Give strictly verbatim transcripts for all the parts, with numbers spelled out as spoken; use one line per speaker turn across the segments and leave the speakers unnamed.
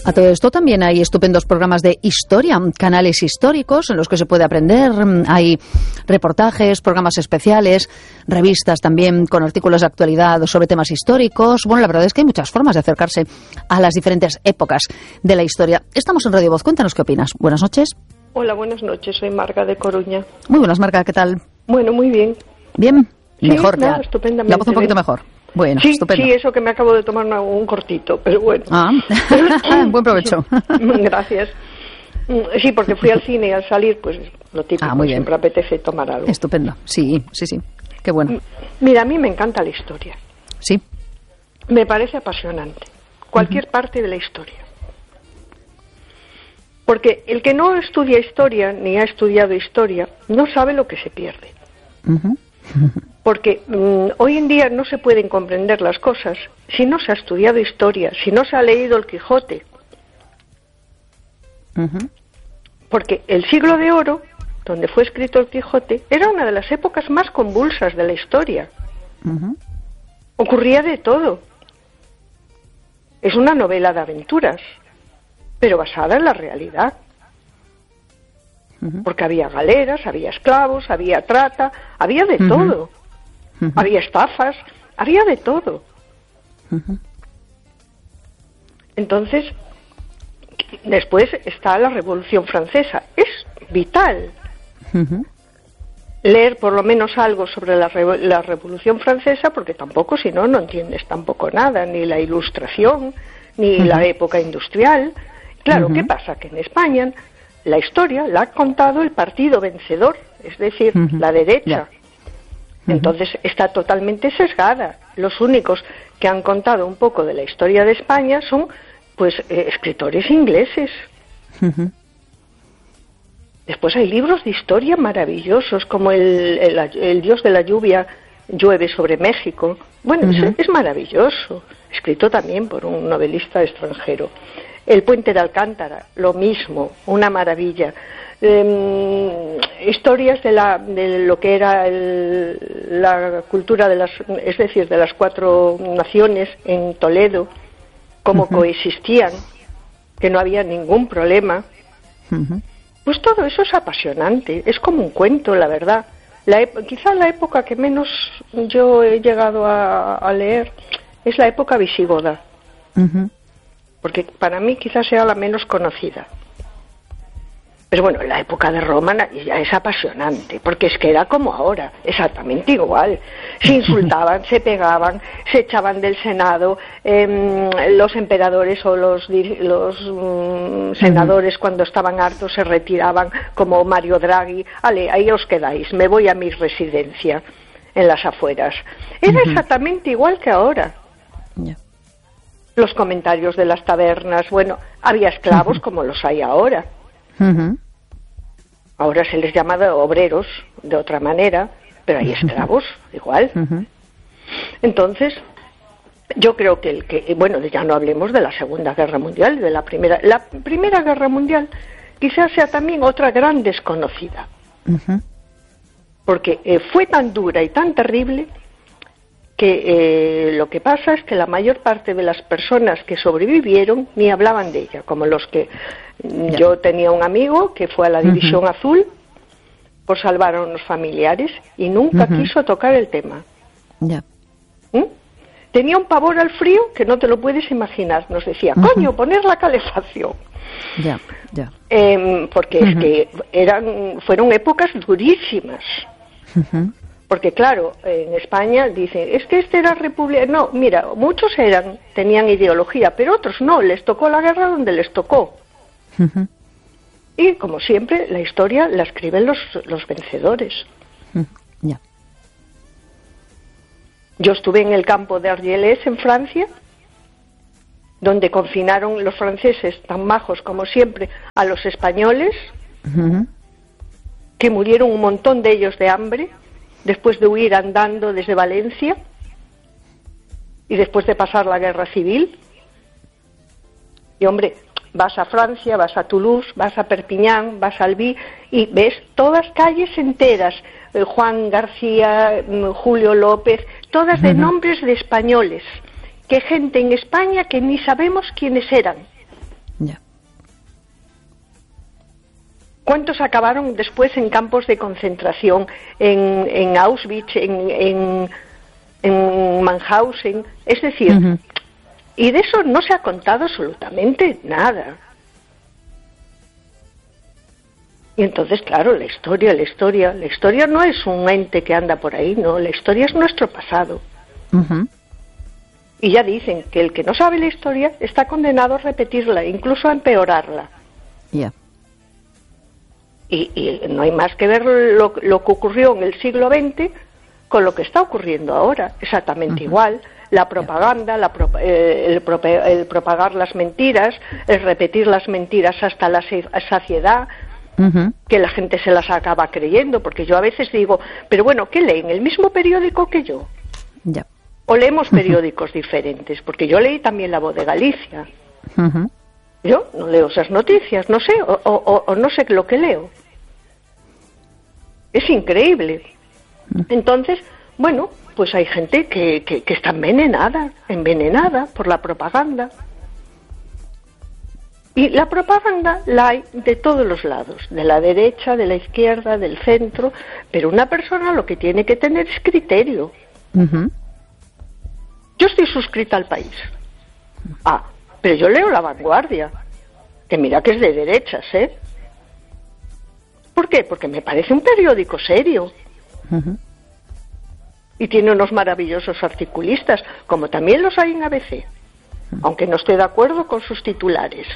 A todo esto también hay estupendos programas de historia, canales históricos en los que se puede aprender. Hay reportajes, programas especiales, revistas también con artículos de actualidad sobre temas históricos. Bueno, la verdad es que hay muchas formas de acercarse a las diferentes épocas de la historia. Estamos en Radio Voz. Cuéntanos qué opinas. Buenas noches.
Hola, buenas noches. Soy Marga de Coruña.
Muy buenas, Marga. ¿Qué tal?
Bueno, muy bien.
¿Bien?
Sí,
mejor
nada,
ya.
estupendamente.
La voz un poquito
bien.
mejor. Bueno,
sí,
estupendo.
Sí, eso que me acabo de tomar una, un cortito, pero bueno.
Ah, buen provecho.
Gracias. Sí, porque fui al cine y al salir, pues lo típico,
ah, muy bien.
siempre apetece tomar algo.
Estupendo. Sí, sí, sí. Qué bueno.
Mira, a mí me encanta la historia.
Sí.
Me parece apasionante. Cualquier uh-huh. parte de la historia. Porque el que no estudia historia, ni ha estudiado historia, no sabe lo que se pierde.
Uh-huh.
Porque um, hoy en día no se pueden comprender las cosas si no se ha estudiado historia, si no se ha leído el Quijote.
Uh-huh.
Porque el siglo de oro, donde fue escrito el Quijote, era una de las épocas más convulsas de la historia.
Uh-huh.
Ocurría de todo. Es una novela de aventuras, pero basada en la realidad. Uh-huh. Porque había galeras, había esclavos, había trata, había de uh-huh. todo. Uh-huh. Había estafas, había de todo.
Uh-huh.
Entonces, después está la Revolución Francesa. Es vital
uh-huh.
leer por lo menos algo sobre la, Re- la Revolución Francesa, porque tampoco, si no, no entiendes tampoco nada, ni la Ilustración, ni uh-huh. la época industrial. Claro, uh-huh. ¿qué pasa? Que en España la historia la ha contado el partido vencedor, es decir, uh-huh. la derecha.
Yeah.
Entonces está totalmente sesgada. Los únicos que han contado un poco de la historia de España son, pues, eh, escritores ingleses.
Uh-huh.
Después hay libros de historia maravillosos, como el, el, el Dios de la lluvia llueve sobre México. Bueno, uh-huh. es, es maravilloso, escrito también por un novelista extranjero. El Puente de Alcántara, lo mismo, una maravilla. Eh, historias de, la, de lo que era el, la cultura de las, es decir, de las cuatro naciones en Toledo, cómo uh-huh. coexistían, que no había ningún problema.
Uh-huh.
Pues todo eso es apasionante, es como un cuento, la verdad. La ep- quizá la época que menos yo he llegado a, a leer es la época visigoda,
uh-huh.
porque para mí quizás sea la menos conocida. Pero bueno, la época de Roma ya es apasionante, porque es que era como ahora, exactamente igual. Se insultaban, se pegaban, se echaban del Senado, eh, los emperadores o los, los um, senadores cuando estaban hartos se retiraban, como Mario Draghi. Ale, ahí os quedáis, me voy a mi residencia en las afueras. Era uh-huh. exactamente igual que ahora.
Yeah.
Los comentarios de las tabernas, bueno, había esclavos uh-huh. como los hay ahora.
Uh-huh.
Ahora se les llama de obreros de otra manera, pero hay esclavos igual.
Uh-huh.
Entonces, yo creo que el que, bueno, ya no hablemos de la Segunda Guerra Mundial, de la Primera, la Primera Guerra Mundial, quizás sea también otra gran desconocida,
uh-huh.
porque eh, fue tan dura y tan terrible que eh, lo que pasa es que la mayor parte de las personas que sobrevivieron ni hablaban de ella, como los que yeah. yo tenía un amigo que fue a la División uh-huh. Azul por salvar a unos familiares y nunca uh-huh. quiso tocar el tema.
Yeah.
¿Mm? Tenía un pavor al frío que no te lo puedes imaginar. Nos decía, uh-huh. coño, poner la calefacción.
Yeah. Yeah.
Eh, porque uh-huh. es que eran, fueron épocas durísimas.
Uh-huh.
Porque claro, en España dicen, es que este era república. No, mira, muchos eran, tenían ideología, pero otros no, les tocó la guerra donde les tocó.
Uh-huh.
Y como siempre, la historia la escriben los, los vencedores.
Uh-huh. Yeah.
Yo estuve en el campo de Argelès, en Francia, donde confinaron los franceses, tan majos como siempre, a los españoles,
uh-huh.
que murieron un montón de ellos de hambre, después de huir andando desde Valencia y después de pasar la guerra civil. Y hombre, vas a Francia, vas a Toulouse, vas a Perpiñán, vas a Albi y ves todas calles enteras, eh, Juan García, Julio López, todas de nombres de españoles, que gente en España que ni sabemos quiénes eran. ¿Cuántos acabaron después en campos de concentración, en, en Auschwitz, en, en, en Mauthausen? Es decir, uh-huh. y de eso no se ha contado absolutamente nada. Y entonces, claro, la historia, la historia, la historia no es un ente que anda por ahí, no, la historia es nuestro pasado.
Uh-huh.
Y ya dicen que el que no sabe la historia está condenado a repetirla, incluso a empeorarla.
Ya. Yeah.
Y, y no hay más que ver lo, lo que ocurrió en el siglo veinte con lo que está ocurriendo ahora, exactamente uh-huh. igual. La propaganda, la pro, eh, el, pro, el propagar las mentiras, el repetir las mentiras hasta la saciedad, uh-huh. que la gente se las acaba creyendo, porque yo a veces digo, pero bueno, ¿qué leen? ¿El mismo periódico que yo?
Ya. Yeah.
¿O leemos periódicos uh-huh. diferentes? Porque yo leí también La Voz de Galicia.
Uh-huh.
Yo no leo esas noticias, no sé, o, o, o no sé lo que leo. Es increíble. Entonces, bueno, pues hay gente que, que, que está envenenada, envenenada por la propaganda. Y la propaganda la hay de todos los lados, de la derecha, de la izquierda, del centro, pero una persona lo que tiene que tener es criterio.
Uh-huh.
Yo estoy suscrita al País. Ah, pero yo leo La Vanguardia, que mira que es de derechas, ¿eh? ¿Por qué? Porque me parece un periódico serio.
Uh-huh.
Y tiene unos maravillosos articulistas, como también los hay en A B C, uh-huh. aunque no estoy de acuerdo con sus titulares.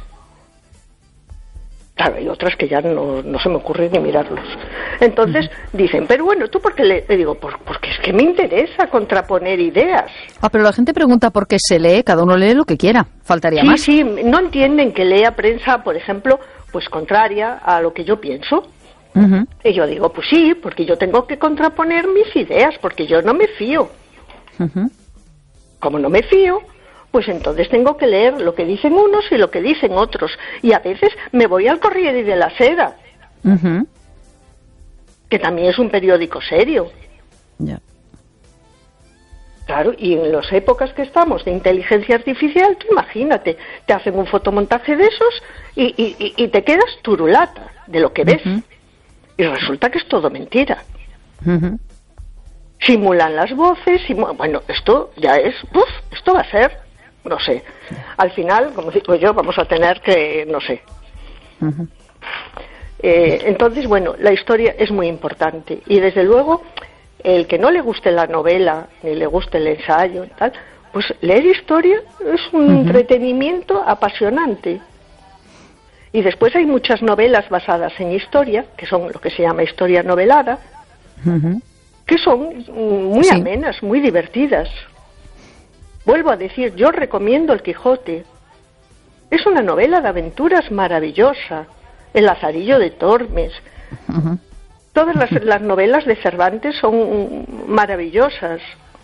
Claro, hay otras que ya no, no se me ocurre ni mirarlos. Entonces uh-huh. dicen, pero bueno, ¿tú por qué le, le digo? Por, porque es que me interesa contraponer ideas.
Ah, pero la gente pregunta por qué se lee, cada uno lee lo que quiera, faltaría
sí,
más.
Sí, sí, no entienden que lea prensa, por ejemplo, pues contraria a lo que yo pienso.
Uh-huh.
Y yo digo, pues sí, porque yo tengo que contraponer mis ideas, porque yo no me fío.
Uh-huh.
Como no me fío, pues entonces tengo que leer lo que dicen unos y lo que dicen otros. Y a veces me voy al Corriere della Sera,
uh-huh.
que también es un periódico serio.
Ya. Yeah.
Claro, y en las épocas que estamos de inteligencia artificial, tú imagínate, te hacen un fotomontaje de esos y, y, y te quedas turulata de lo que ves. Uh-huh. Y resulta que es todo mentira.
Uh-huh.
Simulan las voces, simu- bueno, esto ya es, uf, esto va a ser, no sé. Al final, como digo yo, vamos a tener que, no sé.
Uh-huh.
Eh, entonces, bueno, la historia es muy importante. Y desde luego, el que no le guste la novela, ni le guste el ensayo y tal, pues leer historia es un uh-huh. entretenimiento apasionante. Y después hay muchas novelas basadas en historia, que son lo que se llama historia novelada,
uh-huh.
que son muy sí. amenas, muy divertidas. Vuelvo a decir, yo recomiendo El Quijote. Es una novela de aventuras maravillosa. El Lazarillo de Tormes.
Uh-huh.
Todas las, las novelas de Cervantes son maravillosas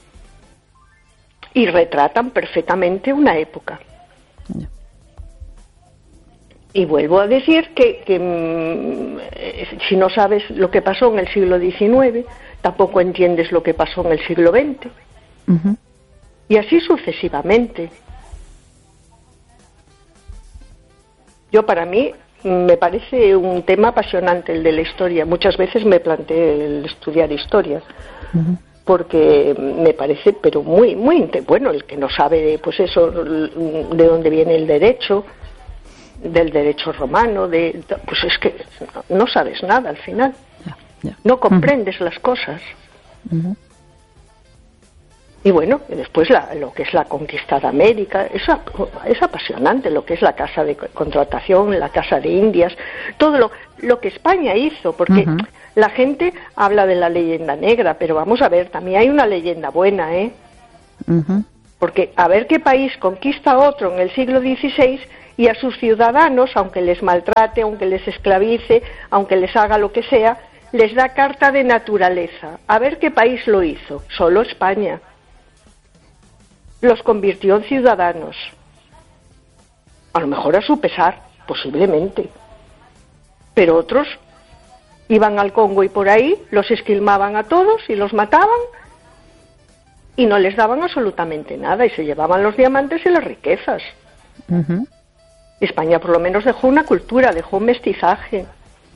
y retratan perfectamente una época.
Yeah.
Y vuelvo a decir que, que mmm, si no sabes lo que pasó en el siglo diecinueve, tampoco entiendes lo que pasó en el siglo veinte.
Uh-huh.
Y así sucesivamente. Yo, para mí, me parece un tema apasionante el de la historia. Muchas veces me planteé el estudiar historia, uh-huh. porque me parece, pero muy, muy, bueno, el que no sabe, pues eso, de dónde viene el derecho, del derecho romano, de, pues es que no sabes nada al final.
Yeah, yeah.
No comprendes uh-huh. las cosas.
Uh-huh.
Y bueno, después la, lo que es la conquista de América, es, es apasionante lo que es la casa de contratación, la casa de Indias, todo lo, lo que España hizo, porque uh-huh. la gente habla de la leyenda negra, pero vamos a ver, también hay una leyenda buena, ¿eh?
Uh-huh.
Porque a ver qué país conquista otro en el siglo dieciséis y a sus ciudadanos, aunque les maltrate, aunque les esclavice, aunque les haga lo que sea, les da carta de naturaleza. A ver qué país lo hizo, solo España. Los convirtió en ciudadanos. A lo mejor a su pesar, posiblemente. Pero otros iban al Congo y por ahí, los esquilmaban a todos y los mataban y no les daban absolutamente nada y se llevaban los diamantes y las riquezas.
Uh-huh.
España por lo menos dejó una cultura, dejó un mestizaje.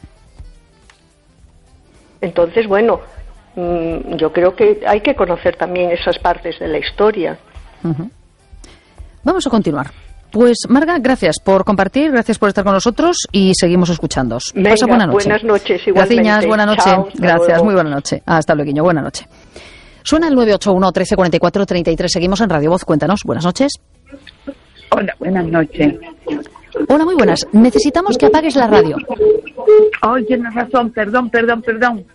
Entonces, bueno, mmm, yo creo que hay que conocer también esas partes de la historia.
Uh-huh. Vamos a continuar. Pues, Marga, gracias por compartir, gracias por estar con nosotros y seguimos escuchándoos.
Venga,
Pasa buena noche.
Buenas noches, igualmente.
Gracias, buena noche.
Chao,
gracias,
luego.
muy buena noche. Hasta luego, buena noche. Suena el nueve ocho uno, trece cuarenta y cuatro, treinta y tres. Seguimos en Radio Voz. Cuéntanos. Buenas noches.
Hola, buenas noches.
Hola, muy buenas. Necesitamos que apagues la radio.
Oh, tienes razón, perdón, perdón, perdón.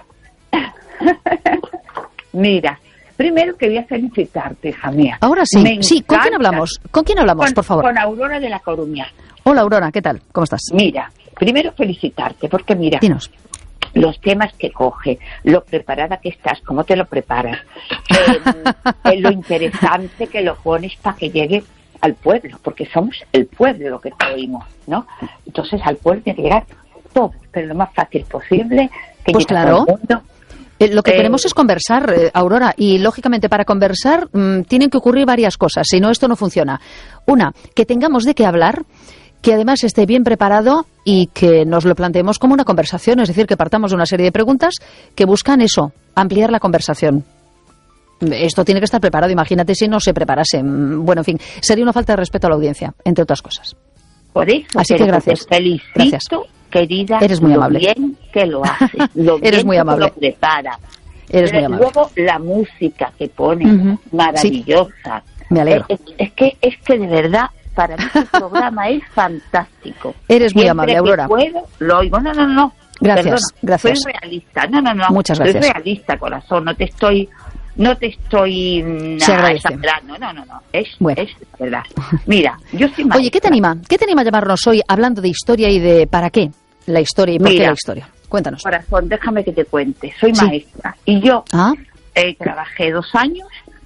Mira, primero quería felicitarte, hija mía.
Ahora sí.
Me
Sí, ¿con quién
encanta.
hablamos? ¿Con quién hablamos,
Con,
por favor?
Con Aurora de La Coruña.
Hola, Aurora, ¿qué tal? ¿Cómo estás?
Mira, primero felicitarte, porque mira,
Dinos.
los temas que coge, lo preparada que estás, cómo te lo preparas, eh, eh, lo interesante que lo pones para que llegue al pueblo, porque somos el pueblo lo que te oímos, ¿no? Entonces al pueblo tiene que llegar todo, pero lo más fácil posible, que
Pues
llegue a
claro.
todo el mundo.
Eh, lo que
Eh,
queremos es conversar, eh, Aurora, y lógicamente para conversar mmm, tienen que ocurrir varias cosas, si no esto no funciona. Una, que tengamos de qué hablar, que además esté bien preparado y que nos lo planteemos como una conversación, es decir, que partamos de una serie de preguntas que buscan eso, ampliar la conversación. Esto tiene que estar preparado, imagínate si no se preparase. Bueno, en fin, sería una falta de respeto a la audiencia, entre otras cosas.
Por eso,
Así que gracias.
Te felicito,
Gracias.
querida,
Eres muy
lo
amable.
bien que lo haces, lo
Eres
bien
muy
que
amable.
lo prepara.
Eres muy amable.
Luego la música que pone,
Ujú.
maravillosa.
Sí. Me alegro.
Es, es que es que de verdad para mí este programa es fantástico.
Eres muy
Siempre
amable,
que
Aurora.
puedo, lo oigo. No, no, no.
Gracias,
Perdona,
gracias.
Soy realista. No, no, no.
Muchas gracias.
Soy realista, corazón. No te estoy, no te estoy mm,
Se agradece.
exagerando. No, no, no. Es,
Bueno.
es verdad. Mira, yo soy maestra.
Oye, ¿qué te anima? ¿Qué te anima a llamarnos hoy hablando de historia y de para qué la historia y por qué
Mira.
la historia? Cuéntanos.
Corazón, déjame que te cuente. Soy
Sí.
maestra y yo
Ah,
eh, trabajé dos años,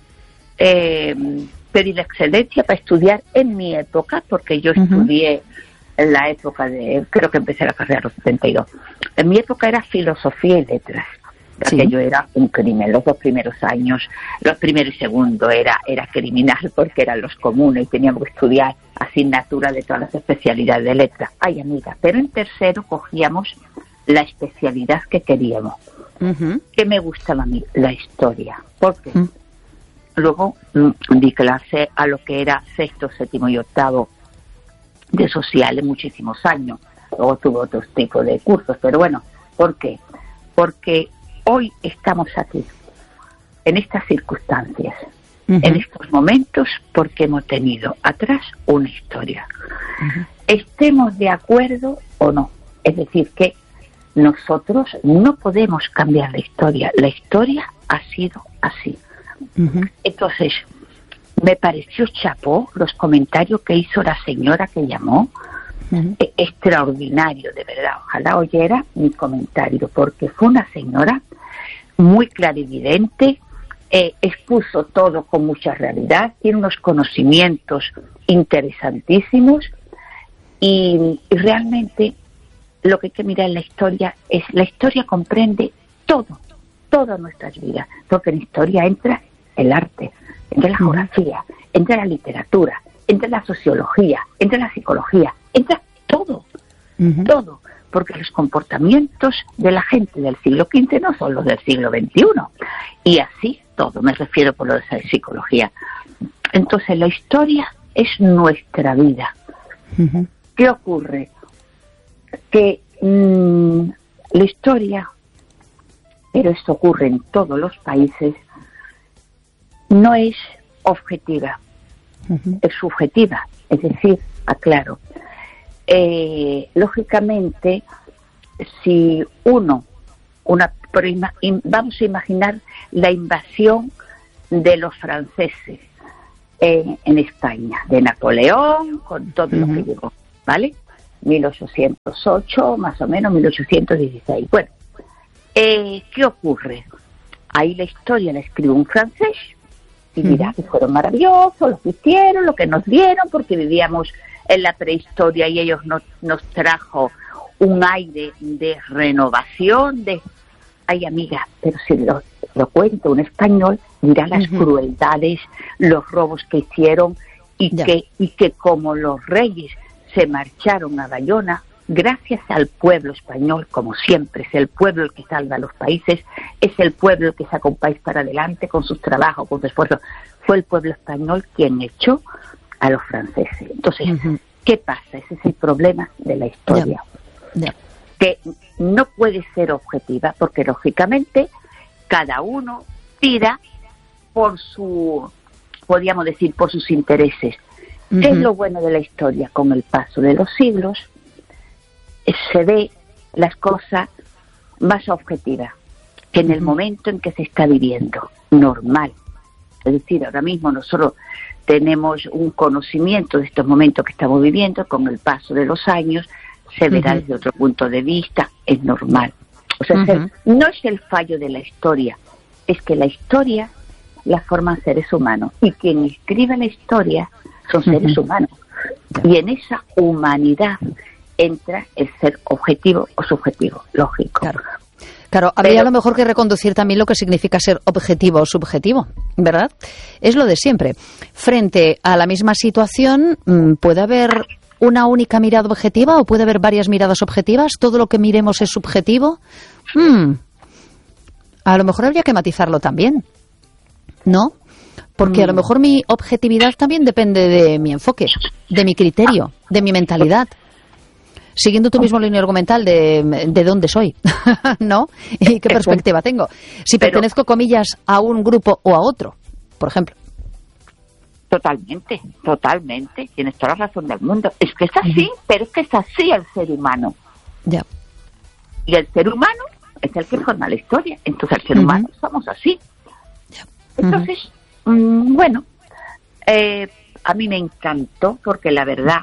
eh, pedí la excelencia para estudiar en mi época, porque yo
Ujú.
estudié en la época de, creo que empecé la carrera a los setenta y dos. En mi época era filosofía y letras.
Sí.
Aquello era un crimen. Los dos primeros años, los primero y segundo era, era criminal porque eran los comunes y teníamos que estudiar asignatura de todas las especialidades de letras. Ay, amiga, pero en tercero cogíamos la especialidad que queríamos.
ujú.
¿Qué me gustaba a mí? La historia. Porque
Mm.
luego mm, di clase a lo que era sexto, séptimo y octavo de sociales muchísimos años. Luego tuve otros tipos de cursos, pero bueno, ¿por qué? Porque hoy estamos aquí, en estas circunstancias,
Ujú.
en estos momentos, porque hemos tenido atrás una historia.
Ujú.
Estemos de acuerdo o no. Es decir, que nosotros no podemos cambiar la historia. La historia ha sido así.
Ujú.
Entonces, me pareció chapó los comentarios que hizo la señora que llamó.
Ujú.
Eh, extraordinario, de verdad. Ojalá oyera mi comentario, porque fue una señora muy clarividente, eh, expuso todo con mucha realidad, tiene unos conocimientos interesantísimos y, y realmente lo que hay que mirar en la historia es, la historia comprende todo, todas nuestras vidas, porque en la historia entra el arte, entra la geografía, entra la literatura, entra la sociología, entra la psicología, entra todo,
Ujú.
todo, porque los comportamientos de la gente del siglo quince no son los del siglo veintiuno, y así todo, me refiero por lo de esa psicología. Entonces la historia es nuestra vida.
Ujú.
¿Qué ocurre? Que mmm, la historia, pero esto ocurre en todos los países, no es objetiva,
Ujú.
es subjetiva, es decir, aclaro. Eh, lógicamente, si uno, una, pero ima- im- vamos a imaginar la invasión de los franceses en, en España, de Napoleón, con todo lo que
Ujú.
llegó, ¿vale? mil ochocientos ocho, más o menos mil ochocientos dieciséis. Bueno, eh, ¿qué ocurre? Ahí la historia la escribe un francés y dirá
Ujú.
que fueron maravillosos, lo que hicieron, lo que nos dieron, porque vivíamos en la prehistoria y ellos nos, nos trajo un aire de renovación, de... Ay, amiga, pero si lo, lo cuento un español, dirá las
Ujú.
crueldades, los robos que hicieron y
Ya.
que, y que como los reyes se marcharon a Bayona, gracias al pueblo español, como siempre, es el pueblo el que salva a los países, es el pueblo el que saca un país para adelante con sus trabajos, con su esfuerzo. Fue el pueblo español quien echó a los franceses. Entonces, uh-huh. ¿qué pasa? Ese es el problema de la historia. Yeah. Yeah. Que no puede ser objetiva, porque lógicamente cada uno tira por su, podríamos decir, por sus intereses. Uh-huh. ¿Qué es lo bueno de la historia? Con el paso de los siglos se ve las cosas más objetivas que en el momento en que se está viviendo, normal. Es decir, ahora mismo nosotros tenemos un conocimiento de estos momentos que estamos viviendo, con el paso de los años se verá uh-huh. desde otro punto de vista, es normal. O sea, uh-huh. el, no es el fallo de la historia, es que la historia la forman seres humanos, y quien escribe la historia son seres uh-huh. humanos. Y en esa humanidad entra el ser objetivo o subjetivo, lógico.
Claro, claro habría Pero, a lo mejor que reconducir también lo que significa ser objetivo o subjetivo, ¿verdad? Es lo de siempre. Frente a la misma situación, ¿puede haber una única mirada objetiva o puede haber varias miradas objetivas? ¿Todo lo que miremos es subjetivo? Hmm. A lo mejor habría que matizarlo también, ¿no? Porque mm. a lo mejor mi objetividad también depende de mi enfoque, de mi criterio, de mi mentalidad. Siguiendo tu mismo línea argumental de, de dónde soy, ¿no? Y qué perspectiva tengo. Si Pero, pertenezco, comillas, a un grupo o a otro, por ejemplo.
Totalmente, totalmente. Tienes toda la razón del mundo. Es que es así, uh-huh. pero es que es así el ser humano.
Ya.
Y el ser humano es el que forma la historia. Entonces el ser uh-huh. humano somos así.
Ya.
Entonces, uh-huh. mmm, bueno, eh, a mí me encantó porque la verdad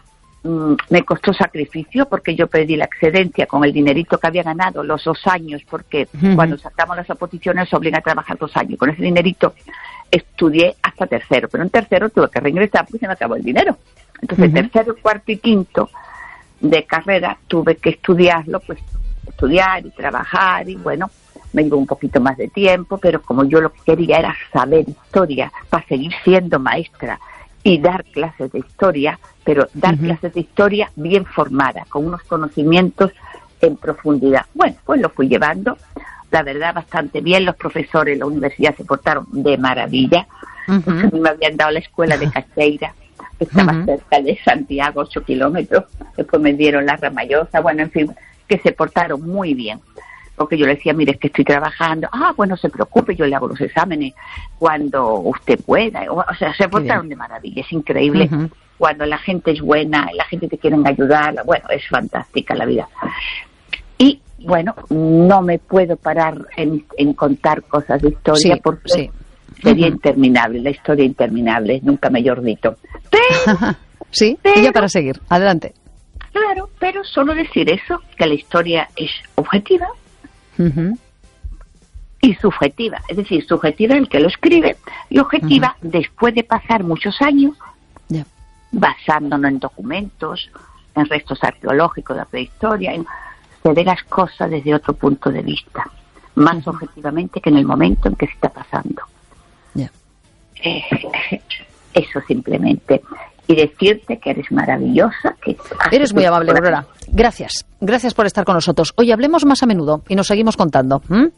me costó sacrificio, porque yo pedí la excedencia con el dinerito que había ganado los dos años, porque uh-huh. cuando sacamos las oposiciones se obliga a trabajar dos años. Con ese dinerito estudié hasta tercero, pero en tercero tuve que reingresar porque se me acabó el dinero. Entonces, uh-huh. tercero, cuarto y quinto de carrera tuve que estudiarlo, pues estudiar y trabajar, y bueno, me llevó un poquito más de tiempo, pero como yo lo que quería era saber historia para seguir siendo maestra y dar clases de historia, pero dar uh-huh. clases de historia bien formadas, con unos conocimientos en profundidad. Bueno, pues lo fui llevando, la verdad, bastante bien. Los profesores de la universidad se portaron de maravilla. Uh-huh. A mí me habían dado la escuela de Cacheira, que estaba uh-huh. cerca de Santiago, ocho kilómetros. Después me dieron la Ramallosa, bueno, en fin, que se portaron muy bien. Porque yo le decía, mire, es que estoy trabajando. Ah, bueno, no se preocupe, yo le hago los exámenes cuando usted pueda. O, o sea, se portaron de maravilla, es increíble. Uh-huh. Cuando la gente es buena, la gente te quiere ayudar, bueno, es fantástica la vida. Y, bueno, no me puedo parar en, en contar cosas de historia, sí, porque sí. sería uh-huh. interminable, la historia interminable, nunca mejor dicho. Pero,
sí, pero, y ya para seguir, adelante.
Claro, pero solo decir eso, que la historia es objetiva, Uh-huh. y subjetiva, es decir, subjetiva el que lo escribe y objetiva uh-huh. después de pasar muchos años yeah. basándonos en documentos, en restos arqueológicos de la prehistoria, en, se ve las cosas desde otro punto de vista, más uh-huh. objetivamente que en el momento en que se está pasando. Yeah. Eh, eso simplemente. Y decirte que eres maravillosa. Que
eres muy amable, Aurora. Gracias. Gracias por estar con nosotros. Hoy hablemos más a menudo y nos seguimos contando. ¿Mm?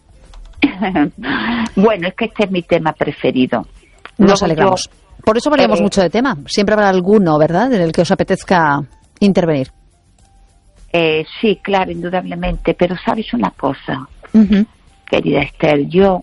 Bueno, es que este es mi tema preferido.
Nos Luego alegramos. Yo, por eso variamos eh, mucho de tema. Siempre habrá alguno, ¿verdad?, en el que os apetezca intervenir.
Eh, sí, claro, indudablemente. Pero ¿sabes una cosa?
Uh-huh.
Querida Esther, yo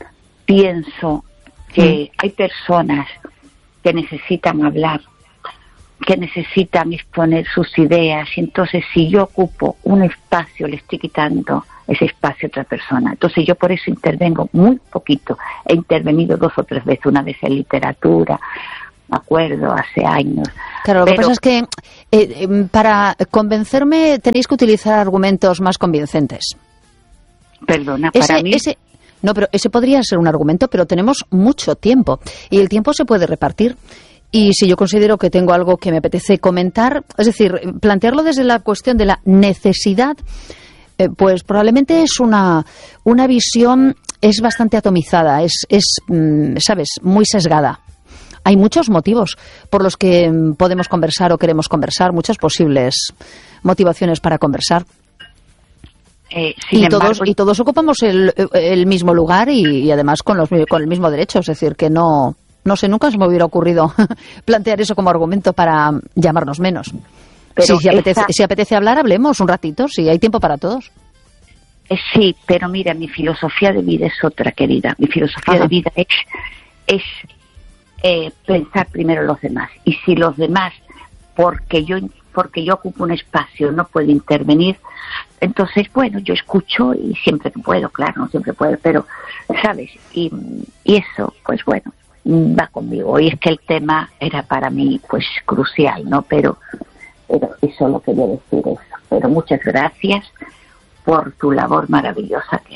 pienso que uh-huh. hay personas que necesitan hablar, que necesitan exponer sus ideas, y entonces si yo ocupo un espacio, le estoy quitando ese espacio a otra persona. Entonces yo por eso intervengo muy poquito. He intervenido dos o tres veces, una vez en literatura, me acuerdo, hace años.
Claro, lo Pero, que pasa es que eh, para convencerme tenéis que utilizar argumentos más convincentes.
Perdona,
ese,
para mí...
Ese... No, pero ese podría ser un argumento, pero tenemos mucho tiempo y el tiempo se puede repartir. Y si yo considero que tengo algo que me apetece comentar, es decir, plantearlo desde la cuestión de la necesidad, eh, pues probablemente es una, una visión, es bastante atomizada, es, es, ¿sabes?, muy sesgada. hay muchos motivos por los que podemos conversar o queremos conversar, muchas posibles motivaciones para conversar.
Eh,
y,
embargo,
todos, y todos ocupamos el, el mismo lugar y, y además con, los, con el mismo derecho, es decir, que no, no sé, nunca se me hubiera ocurrido plantear eso como argumento para llamarnos menos.
Pero
si, si, apetece,
esa...
si apetece hablar, hablemos un ratito, si hay tiempo para todos.
Eh, sí, pero mira, mi filosofía de vida es otra, querida. Mi filosofía Ajá. de vida es, es eh, pensar primero en los demás. Y si los demás, porque yo porque yo ocupo un espacio, no puedo intervenir, entonces, bueno, yo escucho y siempre que puedo, claro, no siempre puedo, pero, ¿sabes? Y, y eso, pues bueno, va conmigo. Y es que el tema era para mí, pues, crucial, ¿no? Pero, pero y solo quería decir eso. Pero muchas gracias por tu labor maravillosa que